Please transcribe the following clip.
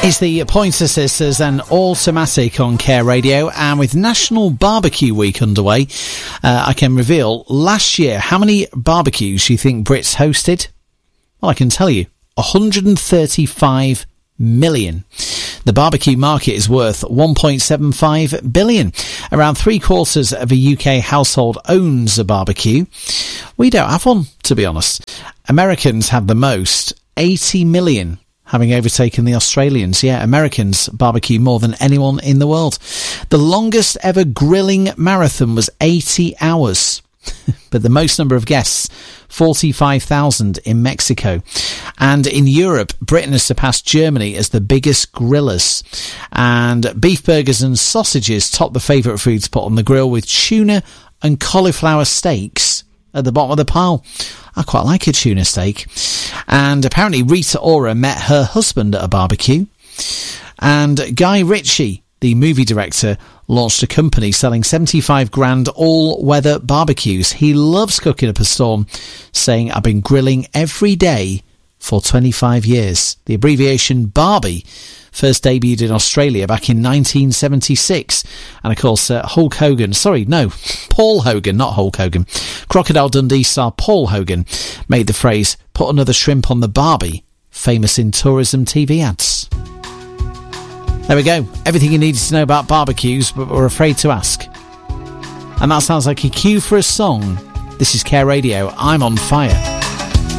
It's the Pointer Sisters and Automatic on Care Radio, and with National Barbecue Week underway, I can reveal last year how many barbecues you think Brits hosted. Well, I can tell you, 135 million. The barbecue market is worth 1.75 billion. Around 3/4 of a UK household owns a barbecue. We don't have one, to be honest. Americans have the most, 80 million. Having overtaken the Australians. Yeah, Americans barbecue more than anyone in the world. The longest ever grilling marathon was 80 hours. But the most number of guests, 45,000 in Mexico. And in Europe, Britain has surpassed Germany as the biggest grillers. And beef burgers and sausages top the favourite foods put on the grill, with tuna and cauliflower steaks at the bottom of the pile. I quite like a tuna steak. And apparently Rita Ora met her husband at a barbecue. And Guy Ritchie, the movie director, launched a company selling 75 grand all-weather barbecues. He loves cooking up a storm, saying, "I've been grilling every day for 25 years. The abbreviation Barbie first debuted in Australia back in 1976. And of course, Paul Hogan, not Hulk Hogan. Crocodile Dundee star Paul Hogan made the phrase, "Put another shrimp on the Barbie," famous in tourism TV ads. There we go. Everything you needed to know about barbecues, but we're afraid to ask. And that sounds like a cue for a song. This is Care Radio. I'm on fire.